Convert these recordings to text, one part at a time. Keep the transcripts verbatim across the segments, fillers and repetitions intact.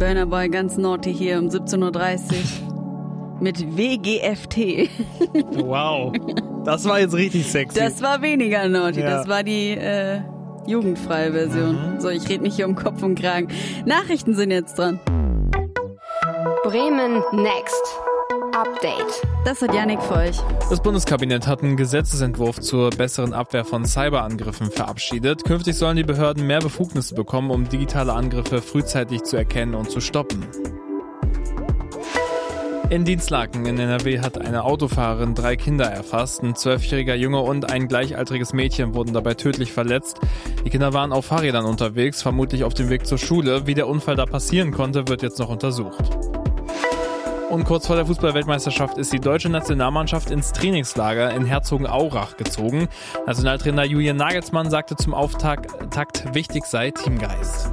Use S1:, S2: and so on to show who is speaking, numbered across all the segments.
S1: Burna Boy, ganz naughty hier um siebzehn Uhr dreißig mit W G F T.
S2: Wow, das war jetzt richtig sexy.
S1: Das war weniger naughty,
S2: ja.
S1: Das war die äh, jugendfreie Version. Mhm. So, ich rede mich hier um Kopf und Kragen. Nachrichten sind jetzt dran.
S3: Bremen Next Update.
S1: Das hat Yannick für euch.
S2: Das Bundeskabinett hat einen Gesetzesentwurf zur besseren Abwehr von Cyberangriffen verabschiedet. Künftig sollen die Behörden mehr Befugnisse bekommen, um digitale Angriffe frühzeitig zu erkennen und zu stoppen. In Dienstlaken in N R W hat eine Autofahrerin drei Kinder erfasst. Ein zwölfjähriger Junge und ein gleichaltriges Mädchen wurden dabei tödlich verletzt. Die Kinder waren auf Fahrrädern unterwegs, vermutlich auf dem Weg zur Schule. Wie der Unfall da passieren konnte, wird jetzt noch untersucht. Und kurz vor der Fußball-Weltmeisterschaft ist die deutsche Nationalmannschaft ins Trainingslager in Herzogenaurach gezogen. Nationaltrainer Julian Nagelsmann sagte zum Auftakt, wichtig sei Teamgeist.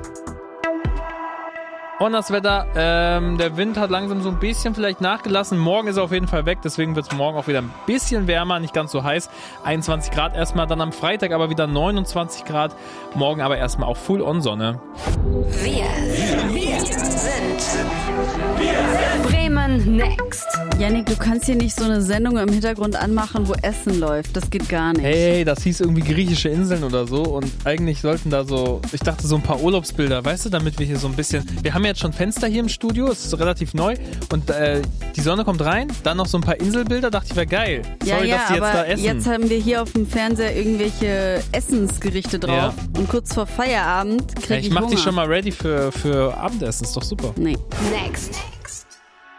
S2: Und das Wetter, ähm, der Wind hat langsam so ein bisschen vielleicht nachgelassen. Morgen ist er auf jeden Fall weg, deswegen wird es morgen auch wieder ein bisschen wärmer, nicht ganz so heiß. einundzwanzig Grad erstmal, dann am Freitag aber wieder neunundzwanzig Grad. Morgen aber erstmal auch Full-on-Sonne.
S3: Wir, wir sind Bremen Next.
S1: Yannick, du kannst hier nicht so eine Sendung im Hintergrund anmachen, wo Essen läuft. Das geht gar nicht.
S2: Hey, das hieß irgendwie griechische Inseln oder so. Und eigentlich sollten da so, ich dachte so ein paar Urlaubsbilder, weißt du, damit wir hier so ein bisschen, wir haben jetzt schon Fenster hier im Studio, es ist relativ neu und äh, die Sonne kommt rein, dann noch so ein paar Inselbilder, dachte ich, wäre geil.
S1: Ja,
S2: Sorry,
S1: ja,
S2: dass die jetzt
S1: aber
S2: da essen.
S1: Jetzt haben wir hier auf dem Fernseher irgendwelche Essensgerichte drauf
S2: Ja.
S1: und kurz vor Feierabend krieg
S2: Ja,
S1: ich
S2: ich mach
S1: Hunger.
S2: dich schon mal ready für, für Abendessen, ist doch super.
S1: Nee.
S3: Next